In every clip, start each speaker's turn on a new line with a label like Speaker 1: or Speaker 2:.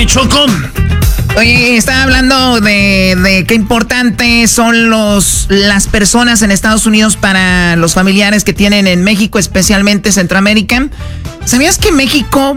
Speaker 1: Choco.
Speaker 2: Oye, estaba hablando de qué importantes son las personas en Estados Unidos para los familiares que tienen en México, especialmente Centroamérica. ¿Sabías que México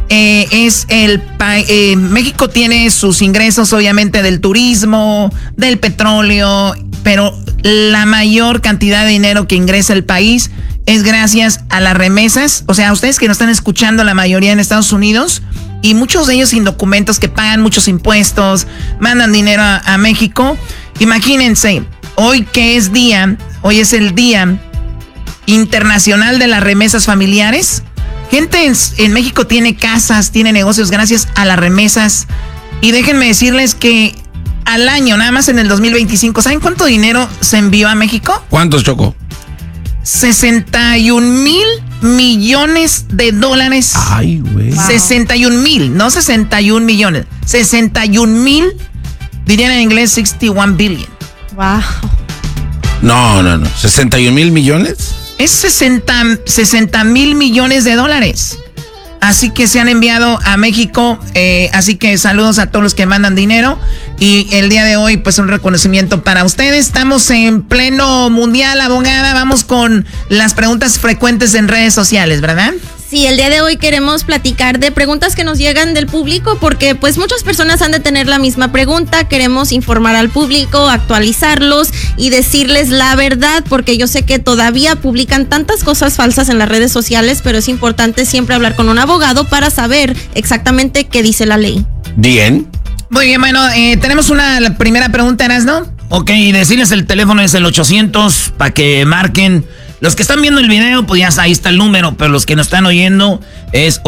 Speaker 2: México tiene sus ingresos obviamente del turismo, del petróleo, pero la mayor cantidad de dinero que ingresa el país es gracias a las remesas? O sea, ustedes que nos están escuchando, la mayoría en Estados Unidos, y muchos de ellos sin documentos, que pagan muchos impuestos, mandan dinero a México. Imagínense, hoy es el Día Internacional de las Remesas Familiares. Gente en México tiene casas, tiene negocios gracias a las remesas. Y déjenme decirles que al año, nada más en el 2025, ¿saben cuánto dinero se envió a México?
Speaker 1: ¿Cuántos, Choco?
Speaker 2: 61,000 millones de dólares.
Speaker 1: Ay, güey.
Speaker 2: Wow. 61,000, no 61 millones. 61,000, dirían en inglés 61 billion.
Speaker 3: Wow.
Speaker 1: No. 61,000 millones.
Speaker 2: Es 60,000 millones de dólares. Así que se han enviado a México. Así que saludos a todos los que mandan dinero. Y el día de hoy, pues un reconocimiento para ustedes. Estamos en pleno mundial, abogada. Vamos con las preguntas frecuentes en redes sociales, ¿verdad?
Speaker 3: Sí, el día de hoy queremos platicar de preguntas que nos llegan del público, porque pues muchas personas han de tener la misma pregunta. Queremos informar al público, actualizarlos y decirles la verdad, porque yo sé que todavía publican tantas cosas falsas en las redes sociales, pero es importante siempre hablar con un abogado para saber exactamente qué dice la ley.
Speaker 1: Bien.
Speaker 2: Muy bien, bueno, tenemos la primera pregunta, ¿no?
Speaker 4: Ok, decirles el teléfono es el 800 para que marquen. Los que están viendo el video, pues ya ahí está el número, pero los que nos están oyendo es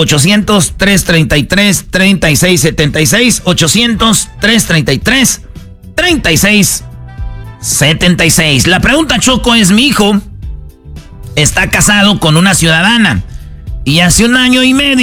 Speaker 4: 800-333-3676, 800-333-3676. La pregunta, Choco, es: mi hijo está casado con una ciudadana y hace un año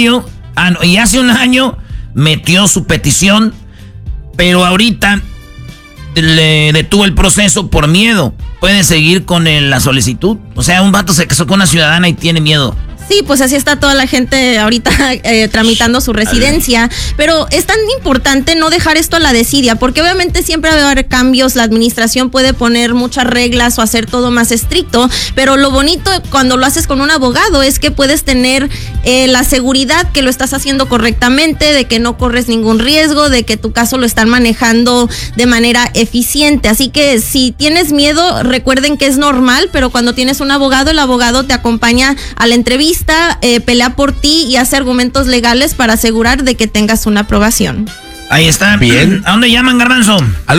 Speaker 4: metió su petición, pero ahorita le detuvo el proceso por miedo. ¿Puede seguir con la solicitud? O sea, un vato se casó con una ciudadana y tiene miedo.
Speaker 3: Sí, pues así está toda la gente ahorita tramitando su residencia, pero es tan importante no dejar esto a la desidia, porque obviamente siempre va a haber cambios, la administración puede poner muchas reglas o hacer todo más estricto, pero lo bonito cuando lo haces con un abogado es que puedes tener la seguridad que lo estás haciendo correctamente, de que no corres ningún riesgo, de que tu caso lo están manejando de manera eficiente. Así que si tienes miedo, recuerden que es normal, pero cuando tienes un abogado, el abogado te acompaña a la entrevista, pelea por ti y hace argumentos legales para asegurar de que tengas una aprobación.
Speaker 4: Ahí está.
Speaker 1: Bien.
Speaker 4: ¿A dónde llaman, Garbanzo?
Speaker 1: Al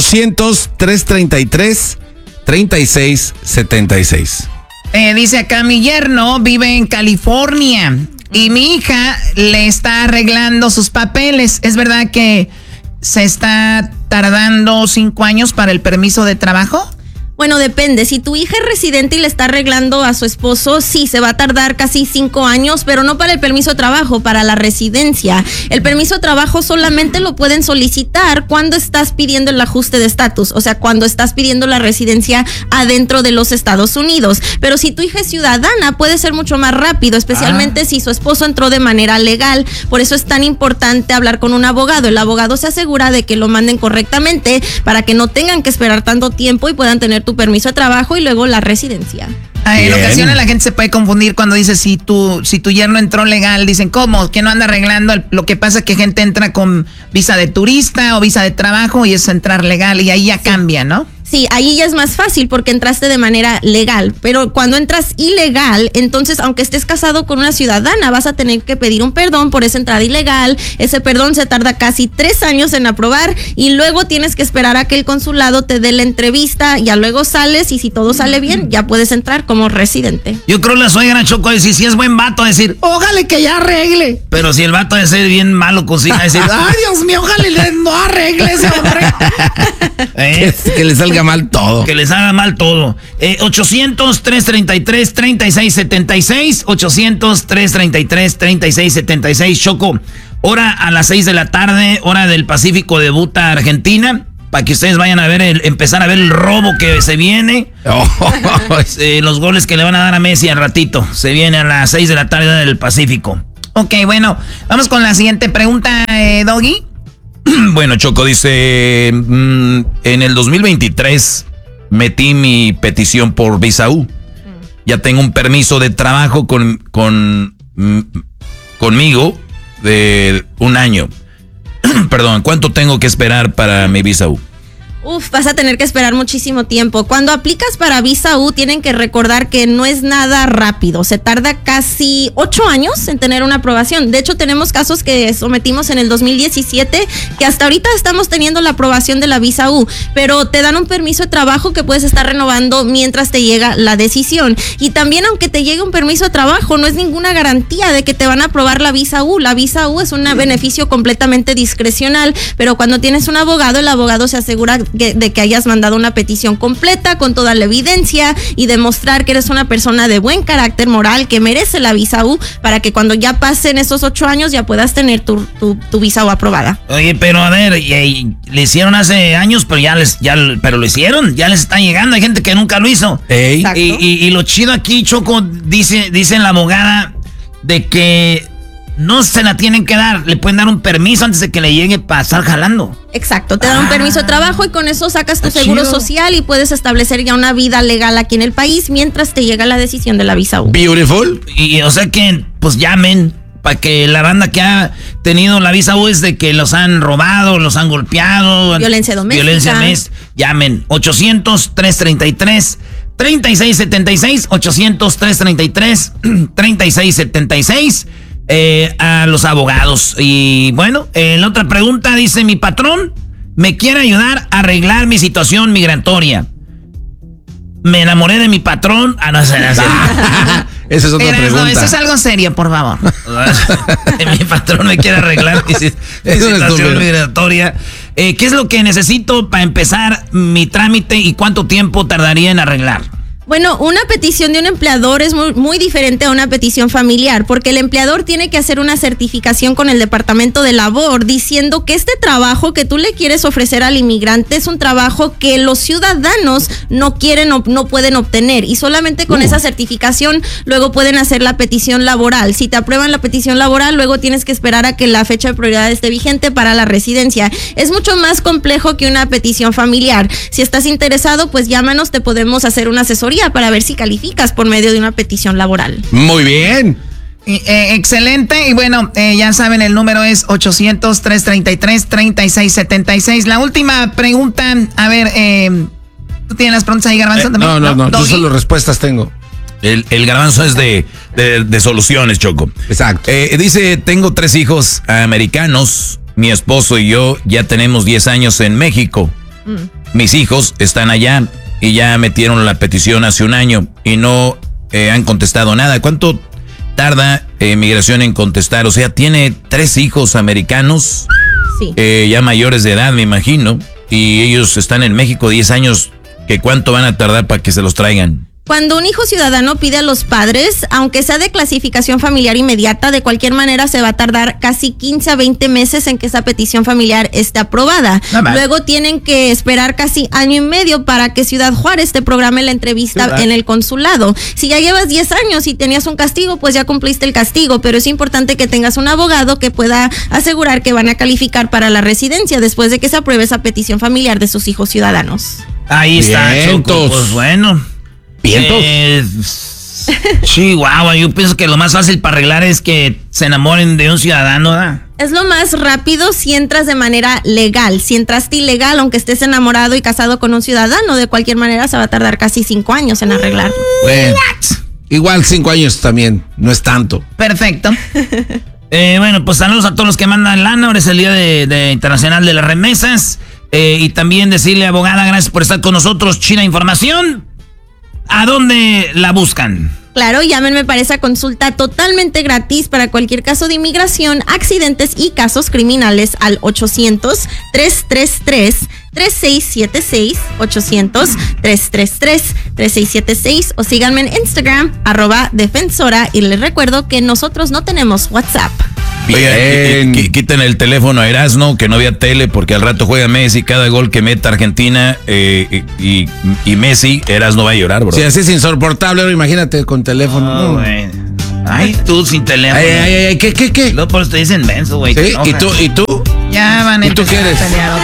Speaker 1: 1-800-333-3676.
Speaker 2: Dice acá: mi yerno vive en California y mi hija le está arreglando sus papeles. ¿Es verdad que se está tardando 5 años para el permiso de trabajo?
Speaker 3: Bueno, depende. Si tu hija es residente y le está arreglando a su esposo, sí, se va a tardar casi 5 años, pero no para el permiso de trabajo, para la residencia. El permiso de trabajo solamente lo pueden solicitar cuando estás pidiendo el ajuste de estatus, o sea, cuando estás pidiendo la residencia adentro de los Estados Unidos. Pero si tu hija es ciudadana, puede ser mucho más rápido, especialmente si su esposo entró de manera legal. Por eso es tan importante hablar con un abogado. El abogado se asegura de que lo manden correctamente para que no tengan que esperar tanto tiempo y puedan tener tu permiso de trabajo y luego la residencia.
Speaker 2: En ocasiones la gente se puede confundir cuando dice si tu yerno entró legal. Dicen, ¿cómo? ¿Que no anda arreglando? Lo que pasa es que gente entra con visa de turista o visa de trabajo y es entrar legal y ahí ya cambia, ¿no?
Speaker 3: Sí, ahí ya es más fácil porque entraste de manera legal, pero cuando entras ilegal, entonces aunque estés casado con una ciudadana, vas a tener que pedir un perdón por esa entrada ilegal. Ese perdón se tarda casi 3 años en aprobar y luego tienes que esperar a que el consulado te dé la entrevista, ya luego sales y si todo sale bien, ya puedes entrar como residente.
Speaker 4: Yo creo la suegra, Choco, decir, si es buen vato, decir,
Speaker 2: ojalá que ya arregle.
Speaker 4: Pero si el vato de ser bien malo consigue decir,
Speaker 2: ay, Dios mío, ojalá no arregle ese hombre.
Speaker 1: Que le salga mal todo.
Speaker 4: Que les haga mal todo. 800-333-3676. 800-333-3676. Choco, hora a las 6 de la tarde, hora del Pacífico, debuta Argentina. Para que ustedes vayan a ver, empezar a ver el robo que se viene. Los goles que le van a dar a Messi al ratito. Se viene a las 6 de la tarde del Pacífico.
Speaker 2: Ok, bueno, vamos con la siguiente pregunta, Doggy.
Speaker 5: Bueno, Choco dice, en el 2023 metí mi petición por visa U. Ya tengo un permiso de trabajo conmigo de un año. Perdón, ¿cuánto tengo que esperar para mi visa U?
Speaker 3: Vas a tener que esperar muchísimo tiempo. Cuando aplicas para visa U, tienen que recordar que no es nada rápido. Se tarda casi 8 años en tener una aprobación. De hecho, tenemos casos que sometimos en el 2017, que hasta ahorita estamos teniendo la aprobación de la visa U, pero te dan un permiso de trabajo que puedes estar renovando mientras te llega la decisión. Y también, aunque te llegue un permiso de trabajo, no es ninguna garantía de que te van a aprobar la visa U. La visa U es un beneficio completamente discrecional, pero cuando tienes un abogado, el abogado se asegura de que hayas mandado una petición completa con toda la evidencia y demostrar que eres una persona de buen carácter moral que merece la visa U, para que cuando ya pasen esos 8 años ya puedas tener tu visa U aprobada.
Speaker 4: Oye, pero a ver, le hicieron hace años, pero pero lo hicieron, ya les está llegando, hay gente que nunca lo hizo. Y lo chido aquí, Choco, dice la abogada de que no se la tienen que dar, le pueden dar un permiso antes de que le llegue para estar jalando.
Speaker 3: Exacto, te dan un permiso de trabajo y con eso sacas tu seguro social y puedes establecer ya una vida legal aquí en el país mientras te llega la decisión de la visa U.
Speaker 1: Beautiful.
Speaker 4: Y o sea que, pues llamen, para que la banda que ha tenido la visa U es de que los han robado, los han golpeado.
Speaker 3: Violencia doméstica.
Speaker 4: Llamen, 800-333-3676, 800-333-3676. A los abogados. Y bueno, la otra pregunta dice: mi patrón me quiere ayudar a arreglar mi situación migratoria. Me enamoré de mi patrón. No sé.
Speaker 1: Esa es otra pregunta.
Speaker 2: No, eso es algo serio, por favor.
Speaker 4: Mi patrón me quiere arreglar mi situación migratoria. ¿Qué es lo que necesito para empezar mi trámite y cuánto tiempo tardaría en arreglar?
Speaker 3: Bueno, una petición de un empleador es muy diferente a una petición familiar, porque el empleador tiene que hacer una certificación con el Departamento de Labor diciendo que este trabajo que tú le quieres ofrecer al inmigrante es un trabajo que los ciudadanos no quieren o no pueden obtener, y solamente con esa certificación luego pueden hacer la petición laboral. Si te aprueban la petición laboral, luego tienes que esperar a que la fecha de prioridad esté vigente para la residencia. Es mucho más complejo que una petición familiar. Si estás interesado, pues llámanos, te podemos hacer una asesoría para ver si calificas por medio de una petición laboral.
Speaker 1: Muy bien.
Speaker 2: Excelente. Y bueno, ya saben, el número es 800-333-3676. La última pregunta, a ver, ¿tú tienes las preguntas ahí, Garbanzo?
Speaker 1: No, yo solo respuestas tengo.
Speaker 5: El Garbanzo es de soluciones, Choco.
Speaker 1: Exacto.
Speaker 5: Dice, tengo 3 hijos americanos. Mi esposo y yo ya tenemos 10 años en México. Mis hijos están allá y ya metieron la petición hace un año y no han contestado nada. ¿Cuánto tarda migración en contestar? O sea, tiene 3 hijos americanos,
Speaker 3: sí,
Speaker 5: ya mayores de edad, me imagino, y ellos están en México 10 años. ¿Que cuánto van a tardar para que se los traigan?
Speaker 3: Cuando un hijo ciudadano pide a los padres, aunque sea de clasificación familiar inmediata, de cualquier manera se va a tardar casi 15 a 20 meses en que esa petición familiar esté aprobada. Luego tienen que esperar casi año y medio para que Ciudad Juárez te programe la entrevista en el consulado. Si ya llevas 10 años y tenías un castigo, pues ya cumpliste el castigo, pero es importante que tengas un abogado que pueda asegurar que van a calificar para la residencia después de que se apruebe esa petición familiar de sus hijos ciudadanos.
Speaker 4: Ahí está, Choco. Pues bueno. Chihuahua, yo pienso que lo más fácil para arreglar es que se enamoren de un ciudadano, ¿verdad?
Speaker 3: Es lo más rápido si entras de manera legal. Si entraste ilegal, aunque estés enamorado y casado con un ciudadano, de cualquier manera se va a tardar casi 5 años en arreglarlo.
Speaker 1: Bueno, igual 5 años también, no es tanto.
Speaker 2: Perfecto.
Speaker 4: Bueno, pues saludos a todos los que mandan lana. Ahora es el día de Internacional de las Remesas. Y también decirle, abogada, gracias por estar con nosotros. China Información, ¿a dónde la buscan?
Speaker 3: Claro, llámenme para esa consulta totalmente gratis para cualquier caso de inmigración, accidentes y casos criminales al 800-333-3676, 800-333-3676, o síganme en Instagram, @defensora, y les recuerdo que nosotros no tenemos WhatsApp.
Speaker 5: Bien. Quiten el teléfono a Erasno, que no vea tele, porque al rato juega Messi. Cada gol que meta Argentina y Messi, Erasno va a llorar, bro.
Speaker 1: Si así es insoportable, imagínate con teléfono.
Speaker 4: Bueno. Ay, tú sin teléfono.
Speaker 1: ¿Qué?
Speaker 4: Luego por eso te dicen menso, güey.
Speaker 1: ¿Sí? ¿Y tú?
Speaker 2: Ya van a
Speaker 1: ¿Y tú
Speaker 2: empezar
Speaker 1: qué eres?
Speaker 2: a pelear otra